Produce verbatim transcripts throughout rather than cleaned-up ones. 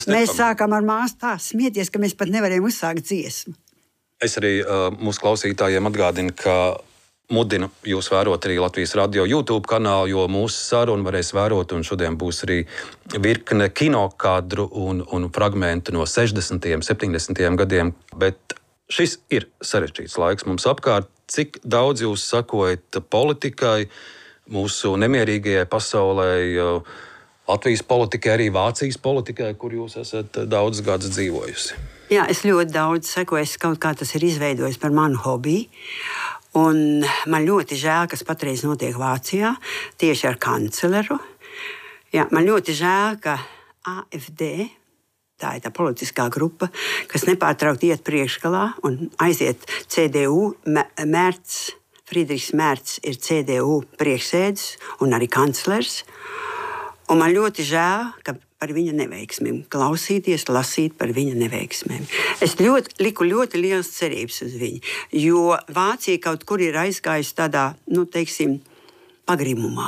Mēs sākām ar māsu tā smieties, ka mēs pat nevarējām uzsākt dziesmu. Es arī uh, mūsu klausītājiem atgādinu, ka mudinu jūs vērot arī Latvijas radio YouTube kanālu, jo mūsu sarunu varēs vērot, un šodien būs arī virkne kinokadru un, un fragmentu no sešdesmitajiem, septiņdesmitajiem gadiem. Bet šis ir sarežģīts laiks mums apkārt. Cik daudz jūs sakojat politikai, mūsu nemierīgajai pasaulē, Latvijas politikai, arī Vācijas politikai, kur jūs esat daudz gadus dzīvojusi? Jā, es ļoti daudz sekoju, es kaut kā tas ir izveidojis par manu hobiju. Un man ļoti žēl, kas patreiz notiek Vācijā, tieši ar kancleru. Jā, man ļoti žēl, ka A F D, tā ir tā politiskā grupa, kas nepārtraukti iet priekšgalā un aiziet C D U, Mērts, Friedrichs Mērts ir C D U priekšsēdis un arī kanclers. Un man ļoti žēl, ka par viņa neveiksmēm klausīties, lasīt par viņa neveiksmēm. Es ļoti, liku ļoti liels cerības uz viņu, jo Vācija kaut kur ir aizgājusi tādā, nu, teiksim, pagrimumā.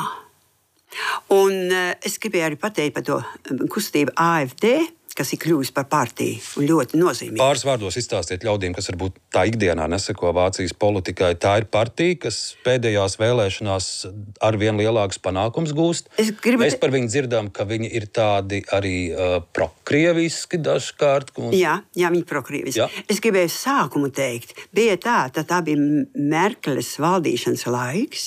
Un es gribēju arī pateikt par to kustību A F D, kas ir kļuvusi par partiju un ļoti nozīmīgi. Pāris vārdos izstāstiet ļaudīm, kas varbūt tā ikdienā neseko Vācijas politikai. Tā ir partija, kas pēdējās vēlēšanās ar vien lielākus panākums gūst. Gribu... Mēs par viņu dzirdam, ka viņi ir tādi arī uh, prokrieviski dažkārt. Un... Jā, jā, viņi prokrieviski. Jā. Es gribēju sākumu teikt, bija tā, tā, tā bija Merkeles valdīšanas laiks,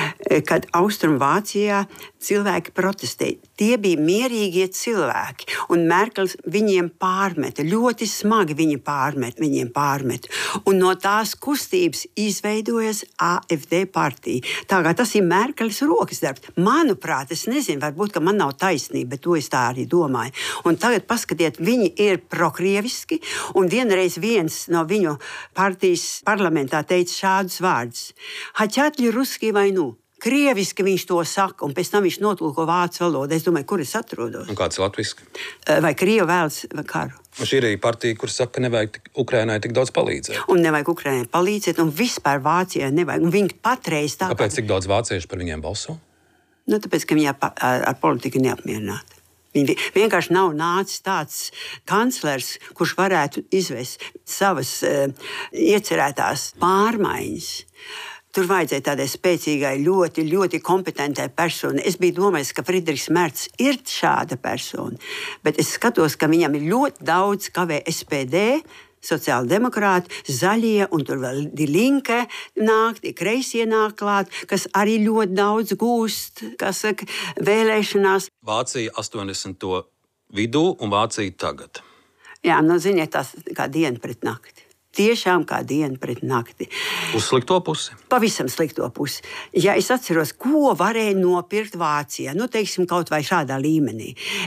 kad Austrum Vācijā cilvēki protestēja. Tie bija mierīgie cilvēki, un Merkels viņiem pārmeta, ļoti smagi viņi pārmeta, viņiem pārmeta. Un no tās kustības izveidojas A F D partija. Tā kā tas ir Merkeles rokas darbs. Manuprāt, es nezinu, varbūt, ka man nav taisnība, bet to es tā arī domāju. Un tagad paskatiet, viņi ir prokrieviski, un vienreiz viens no viņu partijas parlamentā teica šādus vārdus. Haķatļi ruski vai nu? Krieviski viņš to saka, un pēc tam viņš notulko vācu valodu. Es domāju, kur es atrodos. Un kāds latviski? Vai Krievi vēlas karu? Un šī ir arī partija, kur saka, ka nevajag tik, Ukrainai tik daudz palīdzēt. Un nevajag Ukrainai palīdzēt, un vispār Vācijai nevajag. Un viņi patreiz tā... Kāpēc cik daudz vācieši par viņiem balso? Nu, tāpēc, ka viņi ar, ar politiku neapmierināti. Viņi vienkārši nav nācis tāds kanclers, kurš varētu izvest savas uh, iecerētās pārmaiņas. Tur vajadzēja tādai spēcīgai, ļoti, ļoti kompetentai personai. Es biju domājis, ka Friedrichs Mērts ir šāda persona, bet es skatos, ka viņam ir ļoti daudz kavē S P D, sociāldemokrāti, zaļie, un tur vēl Die Linke nāk, die kreisie nāk klāt, kas arī ļoti daudz gūst, kas saka, vēlēšanās. Vācija astoņdesmito vidū un Vācija tagad. Jā, nu, ziniet, tas kā diena pret nakti. Tiešām kā diena pret nakti. Uz slikto pusi? Pavisam slikto pusi. Ja es atceros, ko varēja nopirkt Vācijā, nu, teiksim, kaut vai šādā līmenī.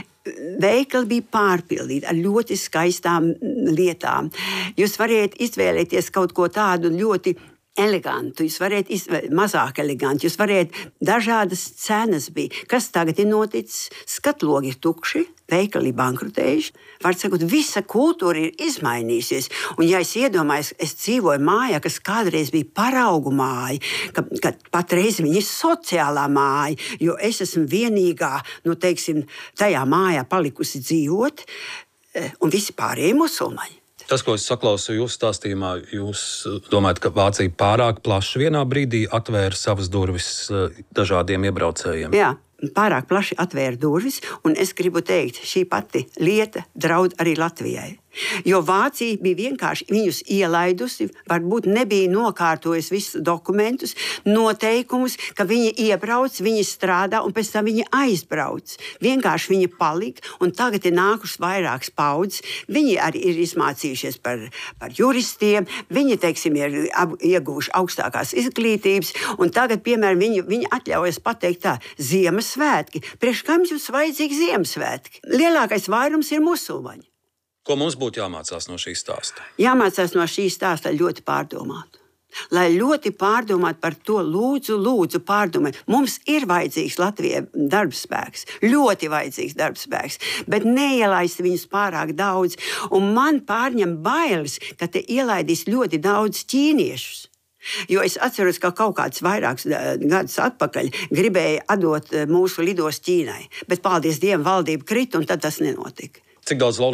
Veikali bija pārpildīti ar ļoti skaistām lietām. Jūs varējat izvēlēties kaut ko tādu ļoti elegantu, jūs varētu izvēlēt mazāk elegantu, jūs varētu dažādas cenas bija. Kas tagad ir noticis? Skatlogi ir tukši, veikali bankrutējuši. Var sakot, visa kultūra ir izmainījusies. Un ja es iedomājos, es dzīvoju mājā, kas kādreiz bija paraugu māja, ka, ka patreiz viņa ir sociālā māja, jo es esmu vienīgā, nu, teiksim, tajā mājā palikusi dzīvot, un visi pārējie musulmaņi. Tas, ko es saklausu jūsu stāstījumā, jūs domājat, ka Vācija pārāk plaši vienā brīdī atvēra savas durvis dažādiem iebraucējiem? Jā, pārāk plaši atvēra durvis, un es gribu teikt, šī pati lieta draud arī Latvijai. Jo Vācija bija vienkārši viņus ielaidusi, varbūt nebija nokārtojusi visus dokumentus, noteikumus, ka viņi iebrauc, viņi strādā un pēc tam viņi aizbrauc. Vienkārši viņi palika, un tagad ir nākušas vairākas paudzes. Viņi arī ir izmācījušies par, par juristiem, viņi, teiksim, ir ieguvuši augstākās izglītības, un tagad, piemēram, viņi, viņi atļaujas pateikt tā, Ziemassvētki. Priekš kam jums vajadzīgi Ziemassvētki? Lielākais vairums ir musulmaņi. Ko mums būtu jāmācās no šī stāsta? Jāmācās no šī stāsta ļoti pārdomāt. Lai ļoti pārdomāt par to, lūdzu, lūdzu pārdomāt. Mums ir vajadzīgs Latvijai darbspēks, ļoti vajadzīgs darbspēks, bet neielaist viņus pārāk daudz. Un man pārņem bailes, ka te ielaidīs ļoti daudz ķīniešus. Jo es atceros, ka kaut kāds vairākus gadus atpakaļ gribēja atdot mūsu lidos Ķīnai, bet paldies Dievam valdība krita, un tad tas nenotika. Cik daudz